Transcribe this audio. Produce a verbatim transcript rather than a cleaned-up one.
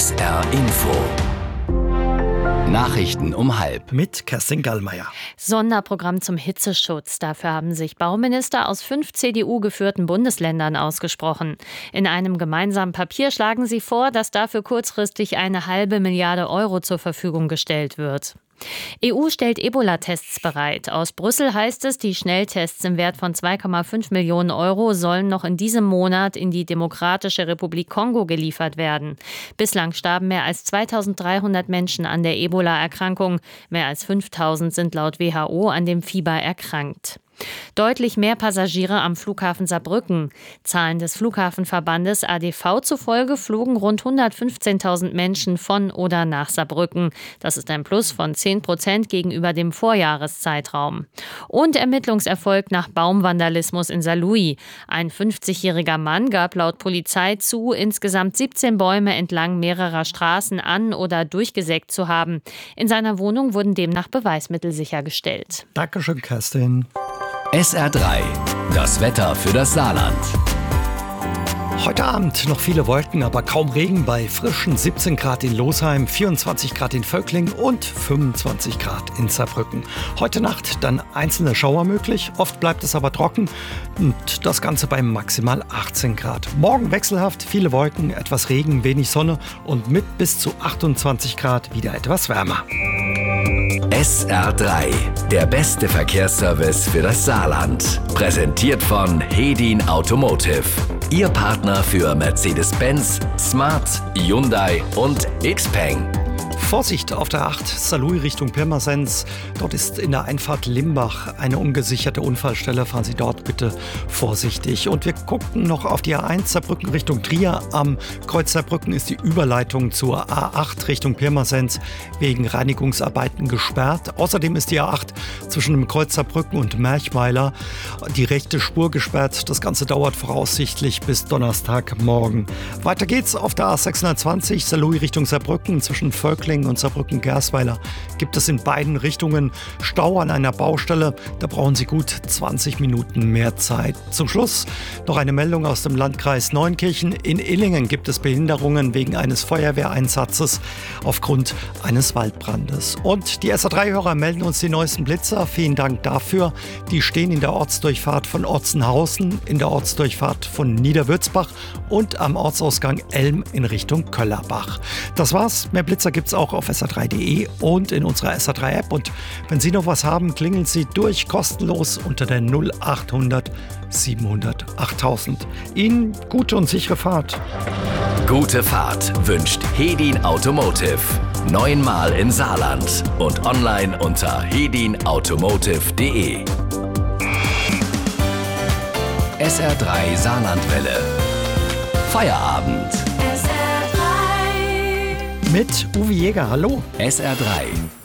S R Info. Nachrichten um halb. Mit Kerstin Gallmeier. Sonderprogramm zum Hitzeschutz. Dafür haben sich Bauminister aus fünf C D U-geführten Bundesländern ausgesprochen. In einem gemeinsamen Papier schlagen sie vor, dass dafür kurzfristig eine halbe Milliarde Euro zur Verfügung gestellt wird. E U stellt Ebola-Tests bereit. Aus Brüssel heißt es, die Schnelltests im Wert von zwei Komma fünf Millionen Euro sollen noch in diesem Monat in die Demokratische Republik Kongo geliefert werden. Bislang starben mehr als zweitausenddreihundert Menschen an der Ebola-Erkrankung. Mehr als fünftausend sind laut W H O an dem Fieber erkrankt. Deutlich mehr Passagiere am Flughafen Saarbrücken. Zahlen des Flughafenverbandes A D V zufolge flogen rund hundertfünfzehntausend Menschen von oder nach Saarbrücken. Das ist ein Plus von zehn Prozent gegenüber dem Vorjahreszeitraum. Und Ermittlungserfolg nach Baumvandalismus in Saarlouis. Ein fünfzigjähriger Mann gab laut Polizei zu, insgesamt siebzehn Bäume entlang mehrerer Straßen an- oder durchgesägt zu haben. In seiner Wohnung wurden demnach Beweismittel sichergestellt. Dankeschön, Kerstin. S R drei. Das Wetter für das Saarland. Heute Abend noch viele Wolken, aber kaum Regen bei frischen siebzehn Grad in Losheim, vierundzwanzig Grad in Völkling und fünfundzwanzig Grad in Saarbrücken. Heute Nacht dann einzelne Schauer möglich, oft bleibt es aber trocken und das Ganze bei maximal achtzehn Grad. Morgen wechselhaft, viele Wolken, etwas Regen, wenig Sonne und mit bis zu achtundzwanzig Grad wieder etwas wärmer. S R drei. Der beste Verkehrsservice für das Saarland. Präsentiert von Hedin Automotive. Ihr Partner für Mercedes-Benz, Smart, Hyundai und Xpeng. Vorsicht auf der acht, Saarlouis Richtung Pirmasens. Dort ist in der Einfahrt Limbach eine ungesicherte Unfallstelle. Fahren Sie dort bitte vorsichtig. Und wir gucken noch auf die A eins Saarbrücken Richtung Trier. Am Kreuz Saarbrücken ist die Überleitung zur A acht Richtung Pirmasens wegen Reinigungsarbeiten gesperrt. Außerdem ist die A acht zwischen dem Kreuz Saarbrücken und Merchweiler die rechte Spur gesperrt. Das Ganze dauert voraussichtlich bis Donnerstagmorgen. Weiter geht's auf der A sechshundertzwanzig Saarlouis Richtung Saarbrücken zwischen Völkling und Saarbrücken-Gersweiler gibt es in beiden Richtungen Stau an einer Baustelle. Da brauchen Sie gut zwanzig Minuten mehr Zeit. Zum Schluss noch eine Meldung aus dem Landkreis Neunkirchen. In Illingen gibt es Behinderungen wegen eines Feuerwehreinsatzes aufgrund eines Waldbrandes. Und die S R drei Hörer melden uns die neuesten Blitzer. Vielen Dank dafür. Die stehen in der Ortsdurchfahrt von Otzenhausen, in der Ortsdurchfahrt von Niederwürzbach und am Ortsausgang Elm in Richtung Köllerbach. Das war's. Mehr Blitzer gibt's auch auf S R drei Punkt de und in unserer S R drei App. Und wenn Sie noch was haben, klingeln Sie durch, kostenlos unter der null achthundert siebenhundert achttausend. Ihnen gute und sichere Fahrt. Gute Fahrt wünscht Hedin Automotive. Neunmal im Saarland und online unter hedin automotive punkt de. S R drei Saarlandwelle. Feierabend. Mit Uwe Jäger, hallo. S R drei